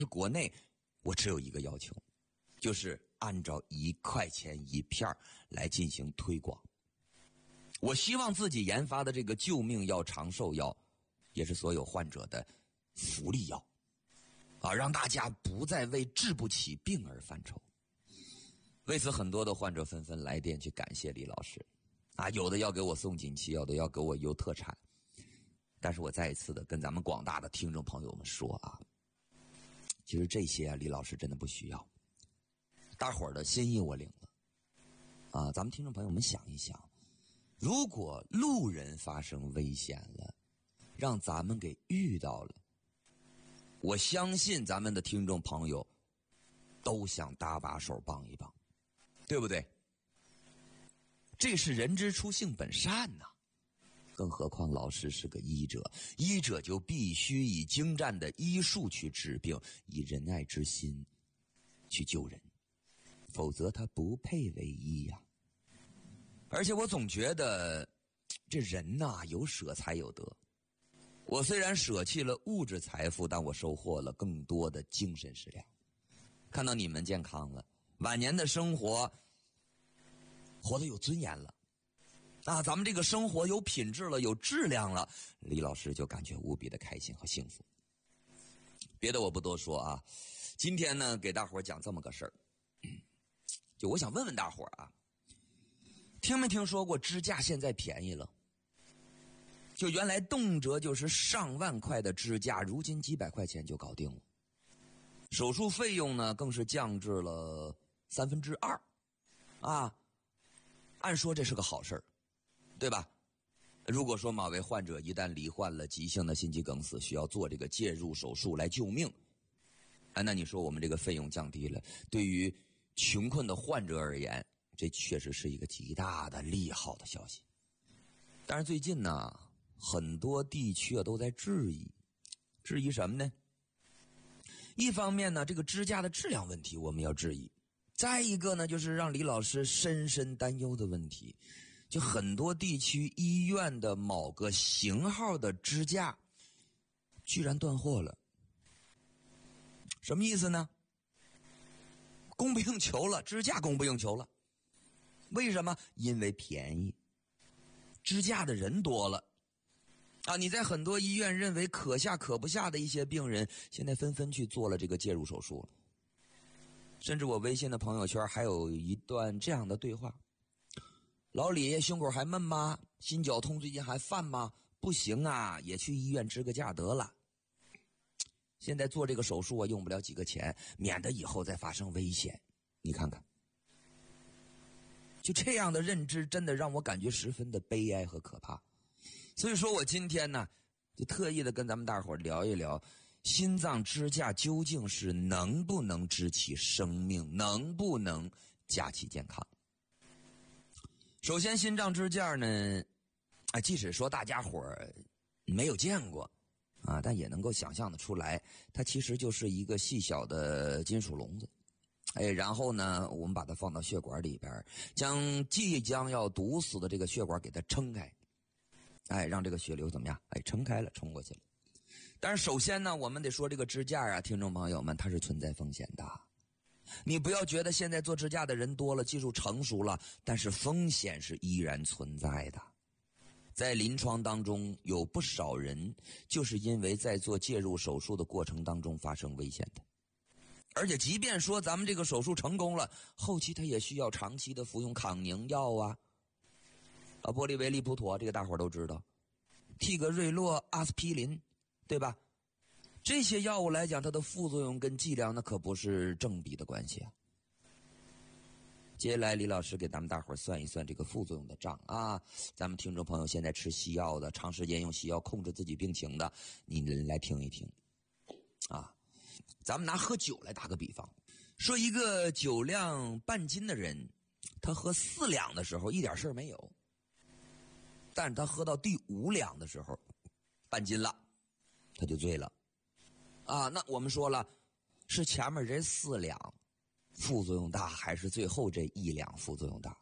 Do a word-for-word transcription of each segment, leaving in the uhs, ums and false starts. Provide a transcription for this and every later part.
国内我只有一个要求，就是按照一块钱一片来进行推广。我希望自己研发的这个救命药、长寿药，也是所有患者的福利药啊，让大家不再为治不起病而犯愁。为此，很多的患者纷纷来电去感谢李老师啊，有的要给我送锦旗，有的要给我邮特产。但是我再一次的跟咱们广大的听众朋友们说啊，其实这些啊，李老师真的不需要。大伙儿的心意我领了啊，咱们听众朋友们想一想，如果路人发生危险了，让咱们给遇到了，我相信咱们的听众朋友都想搭把手帮一帮，对不对？这是人之初性本善呐、啊，更何况老师是个医者，医者就必须以精湛的医术去治病，以仁爱之心去救人，否则他不配为医呀、啊。而且我总觉得这人呐、啊，有舍才有得。我虽然舍弃了物质财富，但我收获了更多的精神食粮。看到你们健康了，晚年的生活活得有尊严了啊，咱们这个生活有品质了，有质量了，李老师就感觉无比的开心和幸福。别的我不多说啊，今天呢给大伙儿讲这么个事儿，就我想问问大伙儿啊，听没听说过支架现在便宜了？就原来动辄就是上万块的支架，如今几百块钱就搞定了。手术费用呢更是降至了三分之二啊，按说这是个好事儿，对吧？如果说某位患者一旦罹患了急性的心肌梗死，需要做这个介入手术来救命，啊，那你说我们这个费用降低了，对于穷困的患者而言，这确实是一个极大的利好的消息。但是最近呢，很多地区啊都在质疑，质疑什么呢？一方面呢，这个支架的质量问题我们要质疑，再一个呢，就是让李老师深深担忧的问题，就很多地区医院的某个型号的支架居然断货了。什么意思呢？供不应求了，支架供不应求了。为什么？因为便宜，支架的人多了啊！你在很多医院认为可下可不下的一些病人，现在纷纷去做了这个介入手术了。甚至我微信的朋友圈还有一段这样的对话：老李，胸口还闷吗？心绞痛最近还犯吗？不行啊，也去医院支个架得了。现在做这个手术啊，用不了几个钱，免得以后再发生危险。你看看，就这样的认知真的让我感觉十分的悲哀和可怕。所以说我今天呢就特意的跟咱们大伙聊一聊，心脏支架究竟是能不能支起生命，能不能架起健康。首先心脏支架呢，啊，即使说大家伙没有见过啊，但也能够想象的出来，它其实就是一个细小的金属笼子。哎，然后呢，我们把它放到血管里边，将即将要堵死的这个血管给它撑开，哎，让这个血流怎么样？哎，撑开了，冲过去了。但是首先呢，我们得说这个支架啊，听众朋友们，它是存在风险的。你不要觉得现在做支架的人多了，技术成熟了，但是风险是依然存在的。在临床当中，有不少人就是因为在做介入手术的过程当中发生危险的。而且即便说咱们这个手术成功了，后期他也需要长期的服用抗凝药啊，啊，玻利维利普妥，这个大伙都知道，替格瑞洛、阿司匹林，对吧？这些药物来讲，它的副作用跟剂量那可不是正比的关系啊。接下来李老师给咱们大伙算一算这个副作用的账啊。咱们听众朋友现在吃西药的，长时间用西药控制自己病情的，你来听一听啊。咱们拿喝酒来打个比方，说一个酒量半斤的人，他喝四两的时候一点事儿没有，但是他喝到第五两的时候半斤了，他就醉了啊。那我们说了，是前面这四两副作用大，还是最后这一两副作用大？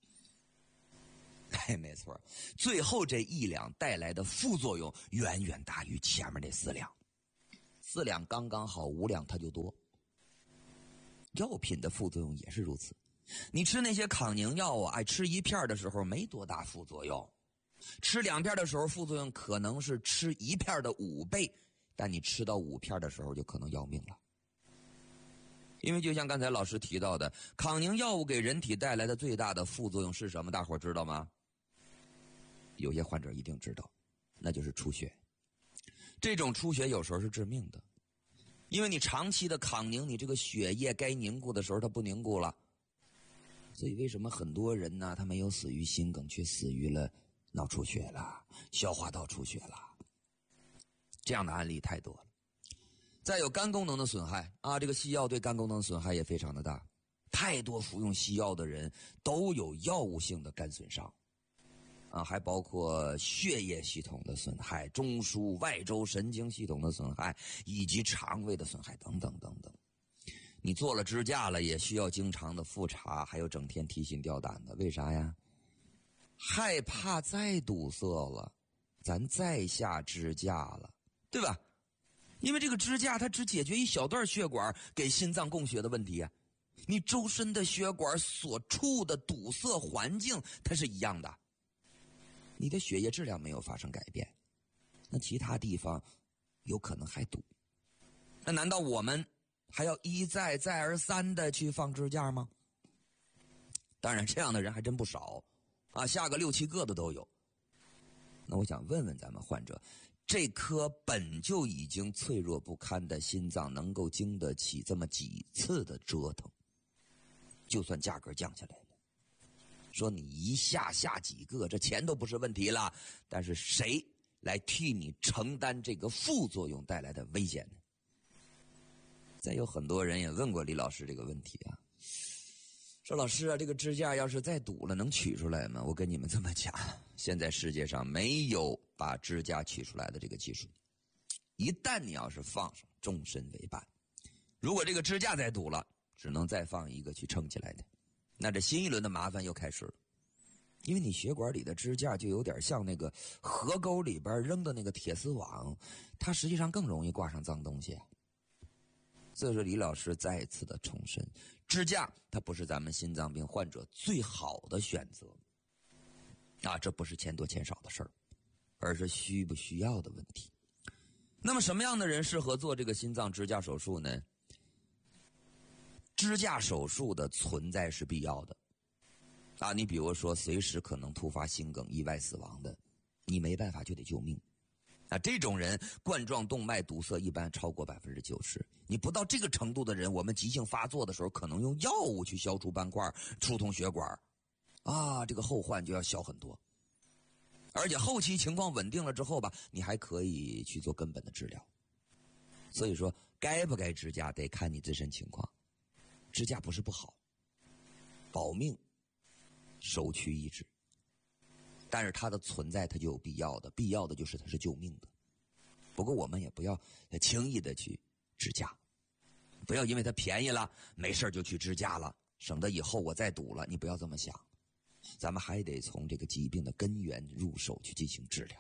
哎，没错，最后这一两带来的副作用远远大于前面这四两。 四两刚刚好，五两它就多。药品的副作用也是如此，你吃那些抗凝药啊，哎，吃一片的时候没多大副作用，吃两片的时候副作用可能是吃一片的五倍，但你吃到五片的时候就可能要命了。因为就像刚才老师提到的，抗凝药物给人体带来的最大的副作用是什么？大伙知道吗？有些患者一定知道，那就是出血。这种出血有时候是致命的，因为你长期的抗凝，你这个血液该凝固的时候它不凝固了。所以为什么很多人呢，他没有死于心梗，却死于了脑出血了、消化道出血了？这样的案例太多了。再有肝功能的损害啊，这个西药对肝功能损害也非常的大，太多服用西药的人都有药物性的肝损伤啊，还包括血液系统的损害、中枢外周神经系统的损害，以及肠胃的损害等等等等。你做了支架了，也需要经常的复查，还有整天提心吊胆的，为啥呀？害怕再堵塞了，咱再下支架了，对吧？因为这个支架它只解决一小段血管给心脏供血的问题啊，你周身的血管所处的堵塞环境它是一样的，你的血液质量没有发生改变，那其他地方有可能还堵。那难道我们还要一再再而三的去放支架吗？当然这样的人还真不少啊，下个六七个的都有。那我想问问咱们患者，这颗本就已经脆弱不堪的心脏能够经得起这么几次的折腾？就算价格降下来了，说你一下下几个，这钱都不是问题了，但是谁来替你承担这个副作用带来的危险呢？再有很多人也问过李老师这个问题啊，说老师啊，这个支架要是再堵了能取出来吗？我跟你们这么讲，现在世界上没有把支架取出来的这个技术，一旦你要是放上，终身为伴。如果这个支架再堵了，只能再放一个去撑起来的，那这新一轮的麻烦又开始了。因为你血管里的支架就有点像那个河沟里边扔的那个铁丝网，它实际上更容易挂上脏东西啊。所以说李老师再次的重申，支架它不是咱们心脏病患者最好的选择啊，这不是钱多钱少的事儿，而是需不需要的问题。那么什么样的人适合做这个心脏支架手术呢？支架手术的存在是必要的啊，你比如说随时可能突发心梗意外死亡的，你没办法就得救命啊，这种人冠状动脉堵塞一般超过 百分之九十， 你不到这个程度的人，我们急性发作的时候可能用药物去消除斑块疏通血管啊，这个后患就要小很多。而且后期情况稳定了之后吧，你还可以去做根本的治疗。所以说该不该支架得看你自身情况，支架不是不好，保命首屈一指，但是它的存在它就有必要的，必要的就是它是救命的。不过我们也不要轻易的去支架，不要因为它便宜了没事就去支架了，省得以后我再堵了，你不要这么想。咱们还得从这个疾病的根源入手去进行治疗。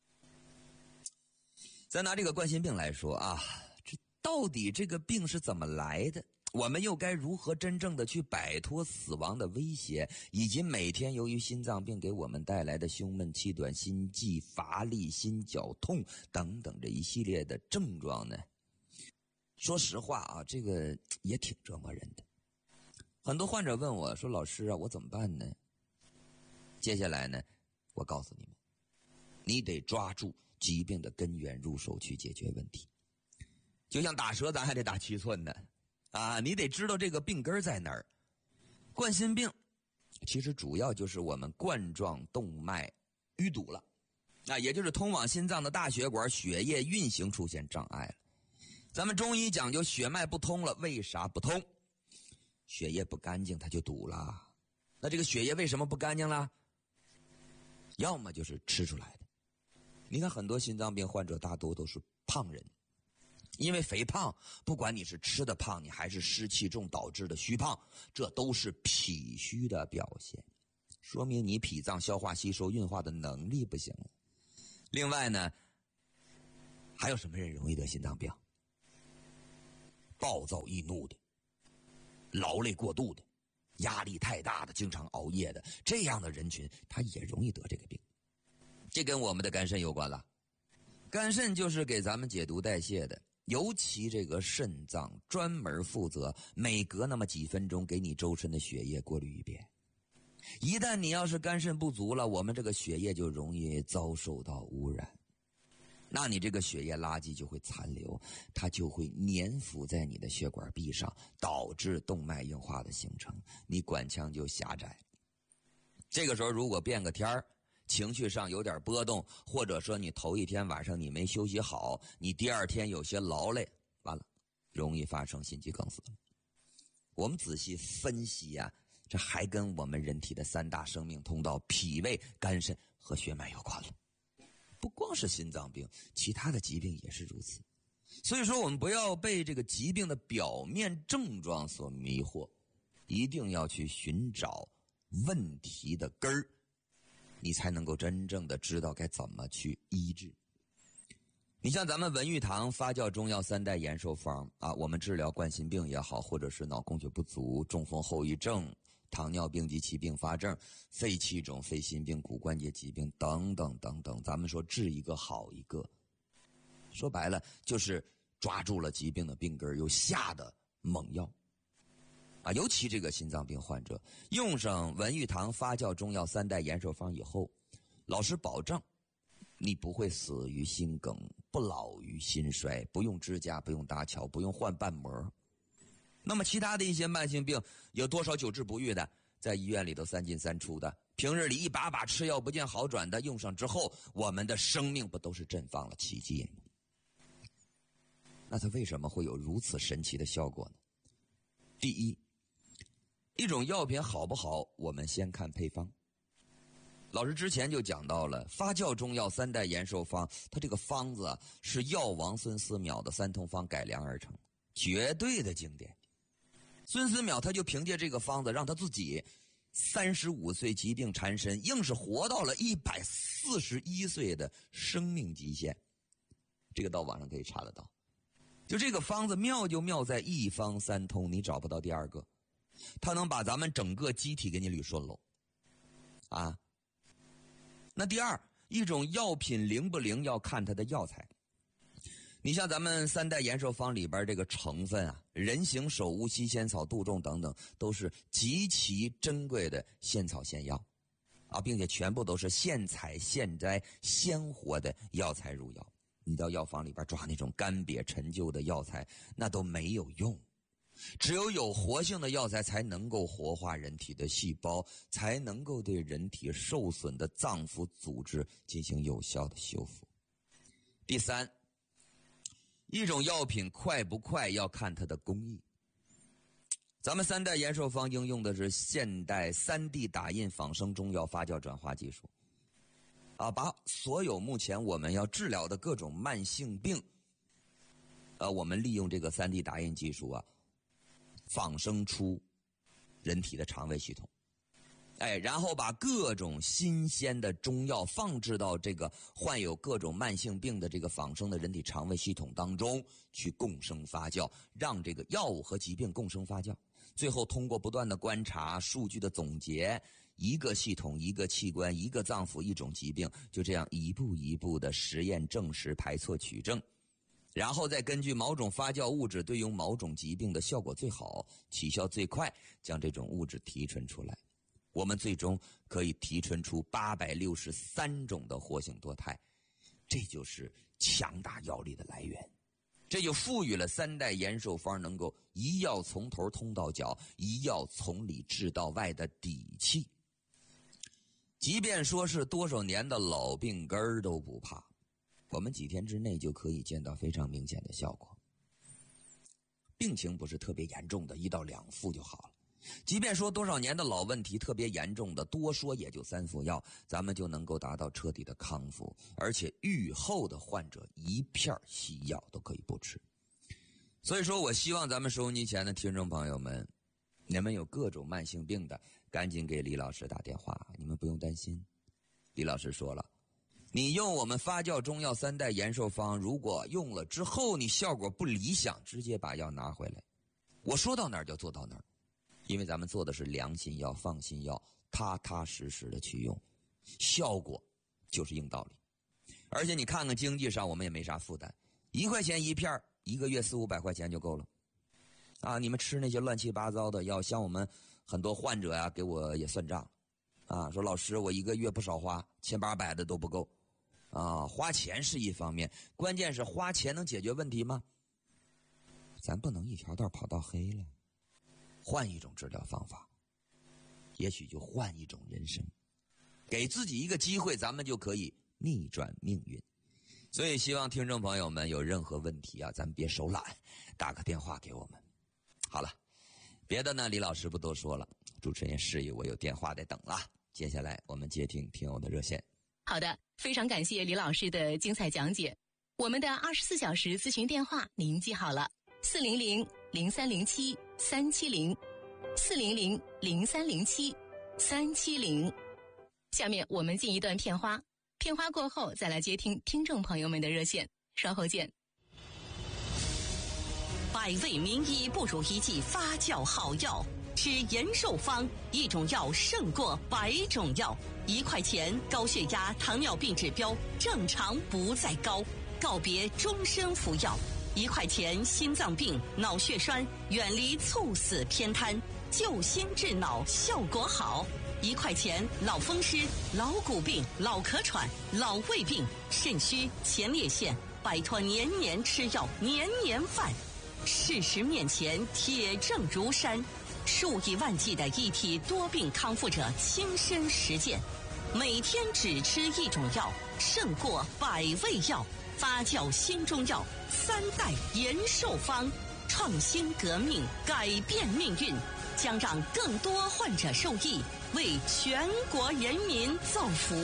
咱拿这个冠心病来说啊，这到底这个病是怎么来的？我们又该如何真正的去摆脱死亡的威胁，以及每天由于心脏病给我们带来的胸闷、气短、心悸、乏力、心绞痛等等这一系列的症状呢？说实话啊，这个也挺折磨人的。很多患者问我说，老师啊，我怎么办呢？接下来呢，我告诉你们，你得抓住疾病的根源入手去解决问题。就像打蛇咱还得打七寸呢啊，你得知道这个病根在哪儿。冠心病其实主要就是我们冠状动脉淤堵了啊，也就是通往心脏的大血管血液运行出现障碍了。咱们中医讲究血脉不通了，为啥不通？血液不干净它就堵了。那这个血液为什么不干净了？要么就是吃出来的。你看很多心脏病患者大多都是胖人，因为肥胖，不管你是吃的胖，你还是湿气重导致的虚胖，这都是脾虚的表现，说明你脾脏消化吸收运化的能力不行了。另外呢，还有什么人容易得心脏病？ 暴躁易怒的、劳累过度的、压力太大的、经常熬夜的，这样的人群他也容易得这个病。这跟我们的肝肾有关了。肝肾就是给咱们解毒代谢的，尤其这个肾脏专门负责每隔那么几分钟给你周身的血液过滤一遍。一旦你要是肝肾不足了，我们这个血液就容易遭受到污染，那你这个血液垃圾就会残留，它就会粘附在你的血管壁上，导致动脉硬化的形成，你管腔就狭窄。这个时候如果变个天儿，情绪上有点波动，或者说你头一天晚上你没休息好，你第二天有些劳累，完了容易发生心肌梗死。我们仔细分析呀、啊，这还跟我们人体的三大生命通道脾胃肝肾和血脉有关了。不光是心脏病，其他的疾病也是如此。所以说我们不要被这个疾病的表面症状所迷惑，一定要去寻找问题的根儿，你才能够真正的知道该怎么去医治。你像咱们文玉堂发酵中药三代延寿方啊，我们治疗冠心病也好，或者是脑供血不足、中风后遗症、糖尿病及其并发症、肺气肿、肺心病、骨关节疾病等等等等，咱们说治一个好一个，说白了就是抓住了疾病的病根又下的猛药啊。尤其这个心脏病患者用上文玉堂发酵中药三代延寿方以后，老师保证你不会死于心梗，不老于心衰，不用支架，不用搭桥，不用换瓣膜。那么其他的一些慢性病，有多少久治不愈的，在医院里头三进三出的，平日里一把把吃药不见好转的，用上之后我们的生命不都是绽放了奇迹吗？那它为什么会有如此神奇的效果呢？第一，一种药品好不好，我们先看配方。老师之前就讲到了发酵中药三代延寿方，它这个方子啊是药王孙思邈的三通方改良而成，绝对的经典。孙思邈他就凭借这个方子，让他自己三十五岁疾病缠身，硬是活到了一百四十一岁的生命极限。这个到网上可以查得到。就这个方子妙就妙在一方三通，你找不到第二个，它能把咱们整个机体给你捋顺喽啊。那第二，一种药品灵不灵要看它的药材。你像咱们三代延寿方里边这个成分啊，人形首乌、西仙草、杜仲等等，都是极其珍贵的仙草仙药啊，并且全部都是现采现摘鲜活的药材入药。你到药房里边抓那种干瘪陈旧的药材，那都没有用。只有有活性的药材才能够活化人体的细胞，才能够对人体受损的脏腑组织进行有效的修复。第三，一种药品快不快要看它的工艺。咱们三代延寿方应用的是现代 三 D 打印仿生中药发酵转化技术啊，把所有目前我们要治疗的各种慢性病呃，我们利用这个 三 D 打印技术啊，仿生出人体的肠胃系统，哎，然后把各种新鲜的中药放置到这个患有各种慢性病的这个仿生的人体肠胃系统当中去共生发酵，让这个药物和疾病共生发酵，最后通过不断的观察、数据的总结，一个系统、一个器官、一个脏腑、一种疾病，就这样一步一步的实验证实、排错取证，然后再根据某种发酵物质对应某种疾病的效果最好、起效最快，将这种物质提纯出来。我们最终可以提纯出八百六十三种的活性多肽，这就是强大药力的来源。这就赋予了三代延寿方能够一药从头通到脚，一药从里治到外的底气。即便说是多少年的老病根儿都不怕，我们几天之内就可以见到非常明显的效果。病情不是特别严重的，一到两副就好了。即便说多少年的老问题特别严重的，多说也就三副药，咱们就能够达到彻底的康复，而且愈后的患者一片西药都可以不吃。所以说我希望咱们收音机前的听众朋友们，你们有各种慢性病的，赶紧给李老师打电话，你们不用担心。李老师说了， 你用我们发酵中药三代延寿方，如果用了之后你效果不理想，直接把药拿回来。我说到哪儿就做到哪儿，因为咱们做的是良心药、放心药，踏踏实实的去用，效果就是硬道理。而且你看看经济上我们也没啥负担，一块钱一片，一个月四五百块钱就够了。啊，你们吃那些乱七八糟的药，像我们很多患者呀、啊，给我也算账，啊，说老师我一个月不少花，千八百的都不够。啊，花钱是一方面，关键是花钱能解决问题吗？咱不能一条道跑到黑了，换一种治疗方法，也许就换一种人生，给自己一个机会，咱们就可以逆转命运。所以希望听众朋友们有任何问题啊，咱们别手懒，打个电话给我们。好了，别的呢李老师不多说了，主持人也示意我有电话得等了，接下来我们接听听友的热线。 好的，非常感谢李老师的精彩讲解。我们的二十四小时咨询电话您记好了，四零零零三零七三七零，四零零零三零七三七零。下面我们进一段片花，片花过后再来接听听众朋友们的热线，稍后见。 百味名医不如一剂发酵好药，吃延寿方，一种药胜过百种药。一块钱，高血压、糖尿病指标正常不再高，告别终身服药。一块钱，心脏病、脑血栓远离猝死偏瘫，救心治脑效果好。一块钱，老风湿、老骨病、老咳喘、老胃病、肾虚、前列腺，摆脱年年吃药、年年犯。事实面前，铁证如山。数以万计的一体多病康复者亲身实践，每天只吃一种药，胜过百味药。发酵新中药三代延寿方，创新革命，改变命运，将让更多患者受益，为全国人民造福。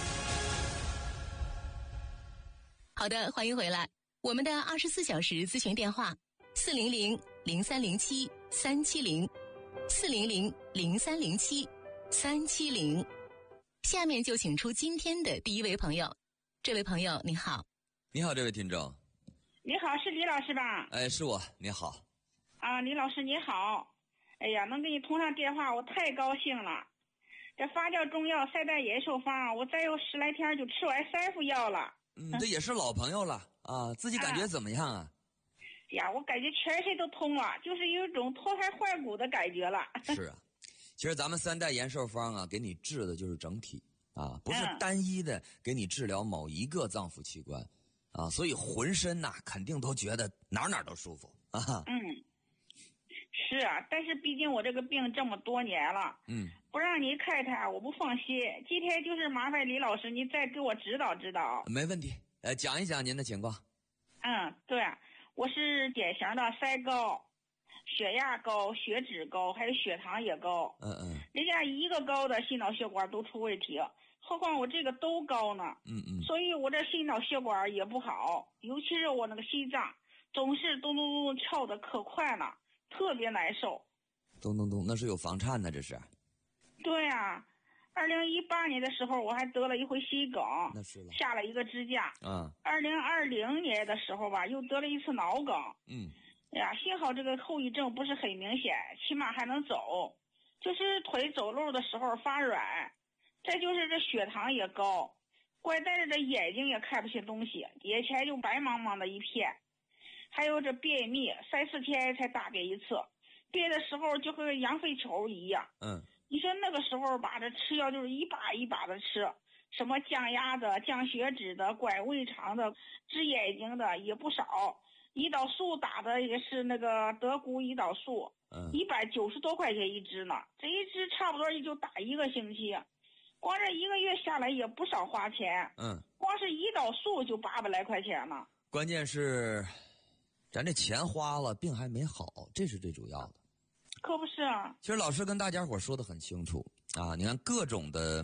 好的，欢迎回来。我们的二十四小时咨询电话：四零零零三零七三七零。四零零零三零七三七零。下面就请出今天的第一位朋友。这位朋友你好。 你好，这位听众。 你好，是李老师吧？ 哎，是我。你好。 啊，李老师你好。哎呀，能跟你通上电话我太高兴了。这发酵中药三代延寿方，我再有十来天就吃完三副药了。 嗯，这也是老朋友了啊，自己感觉怎么样啊？ 呀，我感觉全身都通了，就是有一种脱胎换骨的感觉了。 是啊，其实咱们三代延寿方啊，给你治的就是整体啊，不是单一的给你治疗某一个脏腑器官啊，所以浑身呐、啊、肯定都觉得哪哪都舒服啊。 嗯，是啊，但是毕竟我这个病这么多年了，嗯，不让您看看我不放心。今天就是麻烦李老师您再给我指导指导。 没问题，呃，讲一讲您的情况。 嗯，对。我是典型的三高，血压高、血脂高，还有血糖也高。 嗯嗯。 人家一个高的心脑血管都出问题，何况我这个都高呢。 嗯嗯。 所以我这心脑血管也不好，尤其是我那个心脏，总是咚咚咚跳的可快了，特别难受。 咚咚咚，那是有房颤呢，这是。 对啊。二零一八年的时候，我还得了一回心梗， 那是了， 下了一个支架。 嗯。 二零二零年的时候吧，又得了一次脑梗。 嗯。 哎呀，幸好这个后遗症不是很明显，起码还能走，就是腿走路的时候发软。再就是这血糖也高，关键是这眼睛也看不清东西，眼前就白茫茫的一片。还有这便秘，三四天才大便一次，便的时候就和羊粪球一样。 嗯。 你说那个时候吧，这吃药就是一把一把的吃，什么降压的、降血脂的、管胃肠的、治眼睛的也不少，胰岛素打的也是那个德国胰岛素， 嗯， 一百九十多块钱一支呢，这一支差不多也就打一个星期，光这一个月下来也不少花钱， 嗯， 光是胰岛素就八百来块钱了。 关键是，咱这钱花了，病还没好，这是最主要的。 可不是啊！ 其实老师跟大家伙说的很清楚啊，你看各种的